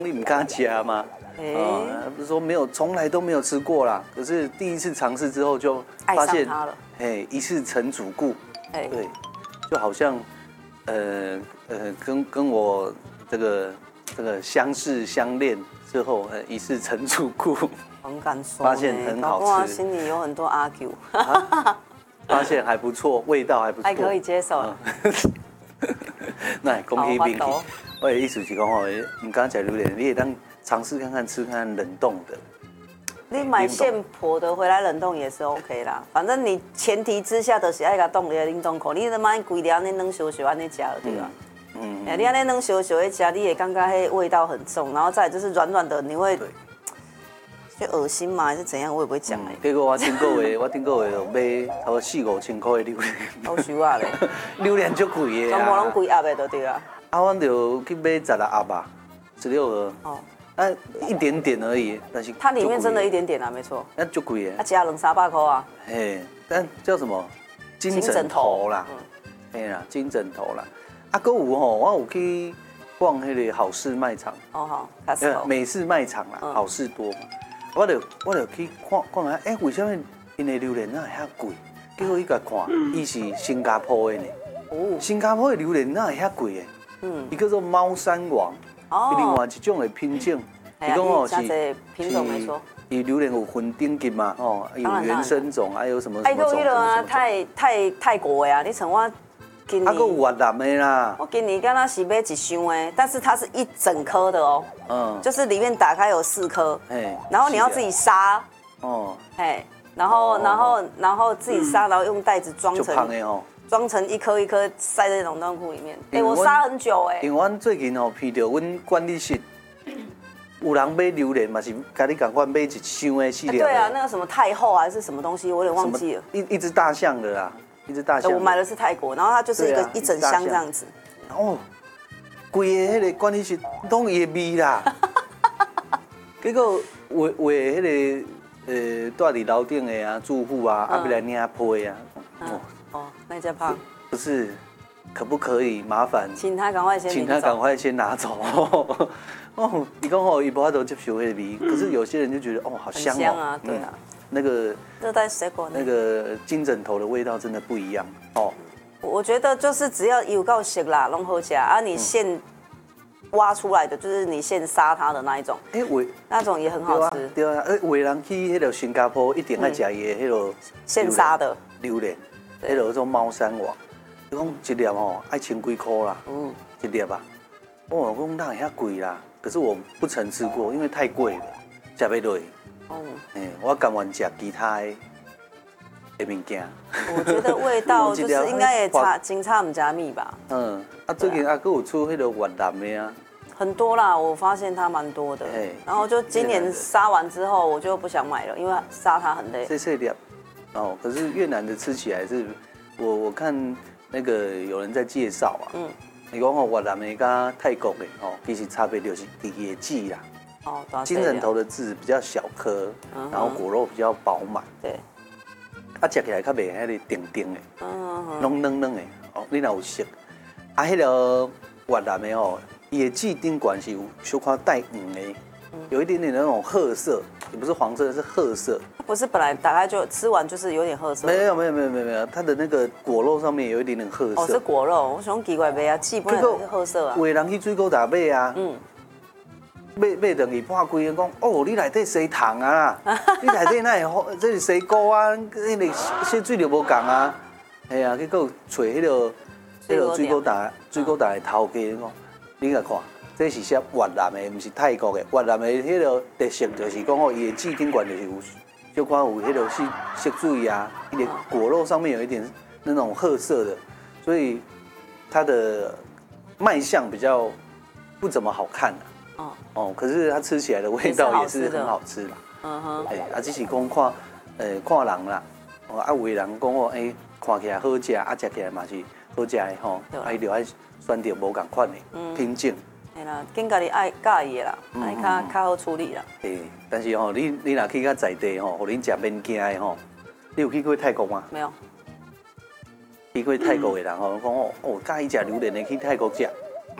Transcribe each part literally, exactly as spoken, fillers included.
你们刚吃吗？ 哎、 哦，不是说没有，从来都没有吃过啦。可是第一次尝试之后就发现， 它了。 哎，一试成主顾。 哎， 对，就好像，呃呃，跟跟我这个这个相识相恋之后，呃，一试成主顾。 很敢说， 发现很好吃， 心里有很多 argue。 啊、发现还不错，味道还不错， 还可以接受。 嗯、那恭喜冰淇，我的意思是讲哦，你刚刚讲榴莲，你也当尝试看看吃看看冷冻的。 你买现剖的回来冷冻也是 OK 啦，反正你前提之下就是爱甲冻在冷冻库，你他妈规条那冷烧烧安尼吃了对吧？嗯，嗯你安尼冷烧烧的吃，你也感觉迄味道很重，然后再就是软软的，你会就恶心嘛还是怎样，我也不会讲哎。 结果我听过的，我听过的买差不多四五千块的榴莲。 好俗啊嘞！ 榴莲足贵的啊。 全部拢贵盒的就对啊。 啊，我就去买十六盒吧，十六盒。哦。啊，一点点而已，但是它里面真的一点点啊，没错。 那足贵的。 啊，加两三百块啊。 嘿，但叫什么？金枕头啦。嘿啦，金枕头啦。啊，搁有吼，我有去逛迄个好事卖场。 哦好，呃， 美式卖场啦，好事多。我就我就去看看下，哎，为什么因的榴莲哪会遐贵？结果伊甲看，伊是新加坡的呢。哦。新加坡的榴莲哪会遐贵的？嗯。伊叫做猫山王。哦。另外一种的品种，伊讲哦是品种没错。 伊榴莲有分等级嘛，哦，有原生种，还有什么什么种。 哎，迄个啊，泰泰泰国的啊，你像我今年。 啊，个有越南的啦。 我今年刚刚是买一箱的，但是它是一整颗的哦。嗯。就是里面打开有四颗。哎。然后你要自己杀。哦。哎，然后然后然后自己杀，然后用袋子装成。就胖的哦。 装成一颗一颗塞在冷冻库里面。哎，我杀很久哎。 因为我最近哦，遇到阮管理室。有人买榴莲嘛是，跟你赶快买一箱的系列。 对啊，那个什么太后还是什么东西，我有点忘记了。 一一只大象的啦，一只大象。 我买的是泰国，然后它就是一个一整箱这样子。 哦，规个迄个管理室拢伊的味啦。结果为为迄个呃住伫楼顶的啊住户啊，啊要来领批啊。 哦哦，那家胖。 不是，可不可以麻烦？ 请他赶快先。 请他赶快先拿走。哦，你刚好一般都接受迄个味，可是有些人就觉得哦，好香哦。 香啊，对啊。 那个热带水果那个金枕头的味道真的不一样哦。 我觉得就是只要有够熟啦，弄好吃啊，你现挖出来的就是你现杀它的那一种。哎，尾那种也很好吃。 对啊，哎，有人去迄个新加坡一定爱食伊的迄个现杀的榴莲，迄个种猫山王，伊讲一粒哦爱千几块啦，嗯，一粒啊。哦，我讲那遐贵啦。可是我不曾吃过，因为太贵了，吃不落。哦，哎，我甘愿吃其他的的物件。 我觉得味道就是应该也差，金差唔加蜜吧。 嗯，啊，最近阿哥有出迄个越南的啊。 很多啦，我发现它蛮多的。然后就今年杀完之后，我就不想买了，因为杀它很累。 碎碎粒。哦，可是越南的吃起来是，我我看那个有人在介绍啊。嗯。你讲吼越南的跟泰国的吼，其实差别就是第一个籽啦。哦，金枕头的籽比较小颗，然后果肉比较饱满。对。啊，吃起来较袂迄个甜甜的，拢嫩嫩的。哦，你若有食，啊，迄个越南的吼，伊的籽顶管是有小可带黄的，有一点点那种褐色，也不是黄色，是褐色。 不是本来打开就吃完就是有点褐色？ 没有没有没有没有没有，它的那个果肉上面有一点点褐色。 哦，是果肉，我想奇怪买啊，籽本来是褐色啊。 有的人去水果店买啊，嗯，买买等于破开，讲哦，你内底西糖啊，你内底那会这是西果啊，迄个些水就无共啊，系啊，结果找迄个迄个水果店水果店的头家讲，你来看。这是写越南的，不是泰国的。越南的迄个特色就是讲哦，伊的籽顶管就是有小可有迄个是色水啊，一点果肉上面有一点那种褐色的，所以它的卖相比较不怎么好看啊。哦哦，可是它吃起来的味道也是很好吃啦。嗯哼。哎，啊，只是讲看，呃，看人啦。哦，啊，有的人讲哦，哎，看起来好食，啊，食起来嘛是好食的吼。啊，伊就爱选择无共款的品种。 系啦，更家己爱介意的啦，爱较较好处理啦。 诶，但是吼，你你若去较在地吼，互恁食免惊的吼，你有去过泰国吗？ 没有。 去过泰国的人吼，讲哦哦，介意食榴莲的去泰国食，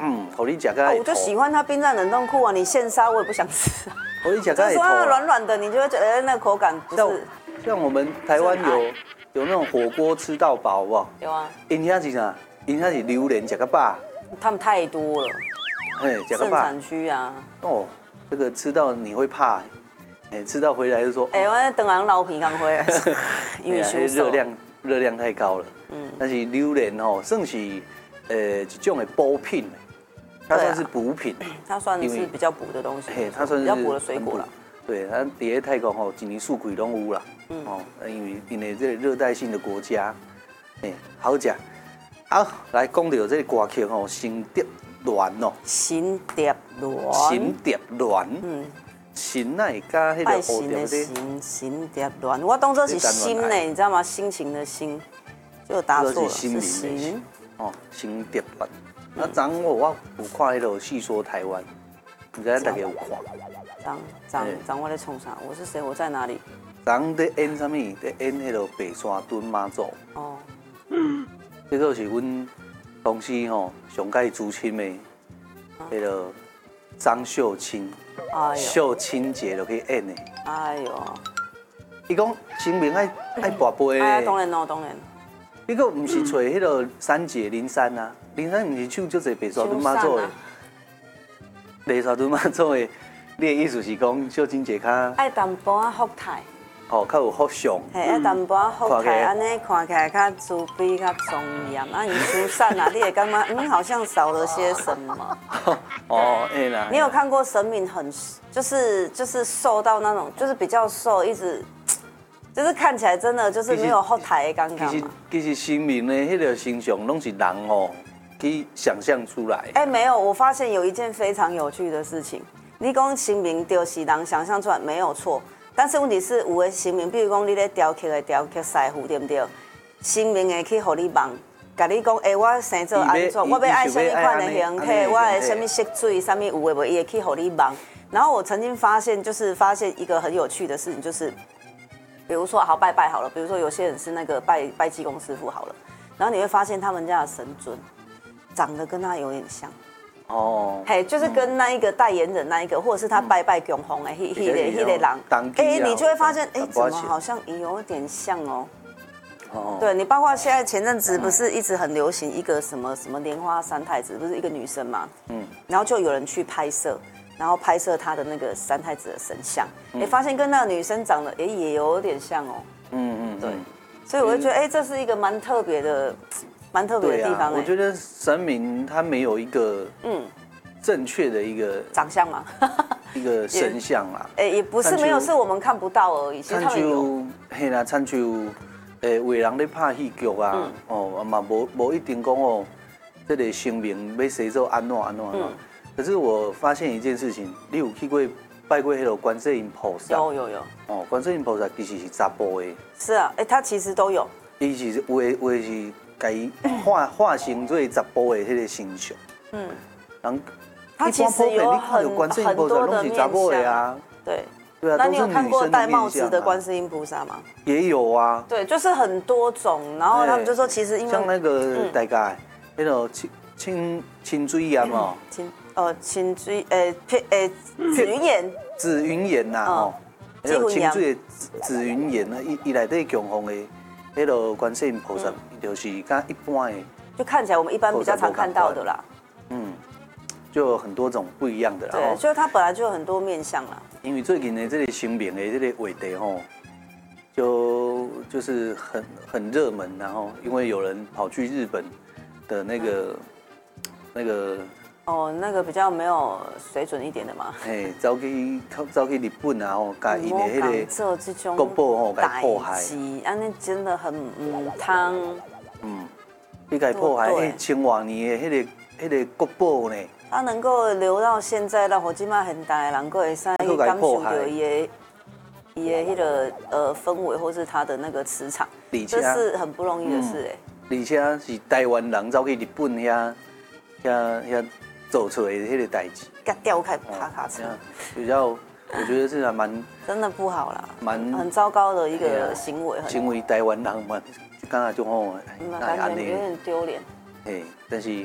嗯，好你吃个、 哦。我就喜欢它冰在冷冻库啊，你现杀我也不想吃啊。 好你吃个、 就是说它软软的，你就会觉得哎那个口感不是。 像我们台湾有有那种火锅吃到饱，好不好？ 有啊。 因遐是啥？因遐是榴莲吃个饱。 他们太多了。 哎，吃个饱。盛产区啊。 哦，这个吃到你会怕。哎，吃到回来就说。 哎，我等下老皮刚回来，因为热量热量太高了。嗯。但是榴莲哦，算是呃一种的补品，它算是补品。 它算是比较补的东西。 嘿，它算是比较补的水果了。 对，它伫咧泰国吼，一年四季拢有啦。嗯。哦，因为因为这热带性的国家，哎，好食。好，来讲到这个歌曲吼，心蝶乱哦。 心蝶乱。 心蝶乱。嗯。心那会加迄个蝴蝶的心，心蝶乱。我当作是心呢，你知道吗？心情的心，就答错了。是心。 哦，心蝶乱。那昨我我有看迄个《戏说台湾》，不知道大家有看？ 张张张，我在冲啥？我是谁？我在哪里？ 张在演什么？在演迄个白沙屯妈祖。哦。这个是阮公司吼上届主亲的，迄个张秀清。秀清姐就可以演的。哎呦。伊讲新明爱爱跋杯的。 哎，当然咯，当然。 伊个唔是找迄个三姐林珊啊，林珊唔是唱就侪白沙屯妈祖的。白沙屯妈祖的，你的意思是讲秀清姐较爱淡薄仔福态， 哦，较有福相， 嘿，爱淡薄仔福态，安尼看起来较慈悲、较庄严。啊，你疏散啊，你也感觉嗯，好像少了些什么。 哦，哎啦。 你有看过神明很就是就是瘦到那种，就是比较瘦，一直就是看起来真的就是没有后台的感觉嘛。 其实其实神明的迄个形象拢是人哦。去想象出来。 哎，没有，我发现有一件非常有趣的事情。你讲神明就是人想象出来没有错，但是问题是有的神明，比如讲你咧雕刻的雕刻师傅，对不对？神明会去互你梦，甲你讲，哎，我生做安怎，我要爱什么款的形体，我的什么色水，什么有的无，伊会去互你梦。然后我曾经发现，就是发现一个很有趣的事情，就是比如说好拜拜好了，比如说有些人是那个拜拜济公师傅好了，然后你会发现他们家的神尊。长得跟他有点像，哦，嘿，就是跟那一个代言人那一个，或者是他拜拜供奉的迄迄个迄个人，哎，你就会发现，哎，怎么好像有点像哦。哦，对你包括现在前阵子不是一直很流行一个什么什么莲花三太子，不是一个女生嘛，嗯，然后就有人去拍摄，然后拍摄她的那个三太子的神像，哎，发现跟那个女生长得哎也有点像哦，嗯嗯，对，所以我就觉得哎，这是一个蛮特别的。蛮特别的地方、欸啊、 我觉得神明他没有一个嗯正确的一个长相嘛， 一个神像啦。 哎、欸，也不是没有，是我们看不到而已。其实他们有， 嘿啦，参像诶，有人咧拍戏剧啊，嗯、哦，嘛无无一定讲哦，这个神明要谁做安怎安怎安怎。嗯、可是我发现一件事情，你有去过拜过迄个观世音菩萨？ 有有有。 哦，观世音菩萨其实是查甫的。 是啊，哎、欸，他其实都有。 伊是有的有的是。给化化形做查甫的迄个形象，嗯，人他其实有很很多的面相啊，对，对啊。那你有看过戴帽子的观世音菩萨吗？ 也有啊， 对，就是很多种，然后他们就说其实因为像那个大概那种清清清水岩哦， 清呃清水诶诶紫云岩， 紫云岩呐吼，那种清水的紫云岩呢，伊伊内底供奉的。迄个观世音菩萨就是跟一般的， 就看起来我们一般比较常看到的啦。嗯， 就有很多种不一样的啦。 对，就是它本来就有很多面相啦。 因为最近的这个神明的这个话题吼，就就是很很热门，然后因为有人跑去日本的那个、嗯、那个。 哦，那个比较没有水准一点的嘛。 嘿，走去走去日本啊，吼，甲因的迄个国宝吼，甲破坏， 安尼真的很唔汤。嗯， 你甲破坏，迄千万年的迄个迄个国宝呢？ 它能够留到现在，让火鸡妈很大的人个会使去感受到伊的伊的迄个呃氛围，或是它的那个磁场，这是很不容易的事哎。 而且是台湾人走去日本遐遐遐。做出来的迄个代志， 甲掉开卡卡车， 比较，我觉得是还蛮真的不好啦，蛮很糟糕的一个行为， 行为台湾人嘛，刚才就吼， 感觉有点丢脸。 哎，但是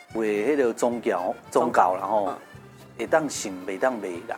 为迄个宗教宗教然后会当信袂当卖啦。